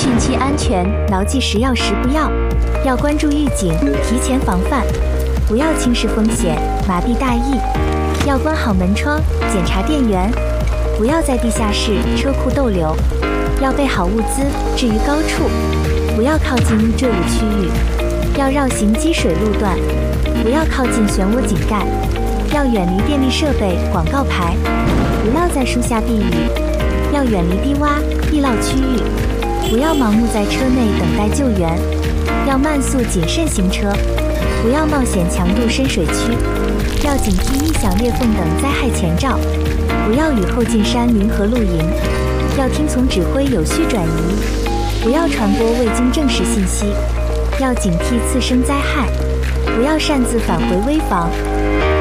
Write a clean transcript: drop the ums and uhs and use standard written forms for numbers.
汛期安全牢记食药时不要，要关注预警，提前防范，不要轻视风险，麻痹大意，要关好门窗，检查电源，不要在地下室、车库逗留，要备好物资，置于高处，不要靠近易坠物区域，要绕行积水路段，不要靠近漩涡井盖，要远离电力设备、广告牌，不要在树下避雨，要远离低洼、地涝区域，不要盲目在车内等待救援，要慢速谨慎行车，不要冒险强渡深水区，要警惕异响、裂缝等灾害前兆，不要雨后进山林和露营，要听从指挥有序转移，不要传播未经证实信息，要警惕次生灾害，不要擅自返回危房。